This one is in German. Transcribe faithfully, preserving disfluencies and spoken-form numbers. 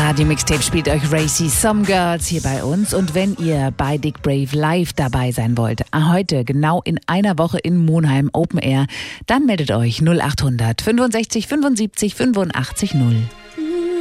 Radio Mixtape spielt euch Racy Some Girls hier bei uns. Und wenn ihr bei Dick Brave live dabei sein wollt, heute genau in einer Woche in Monheim Open Air, dann meldet euch null acht hundert fünfundsechzig fünfundsiebzig fünfundachtzig null.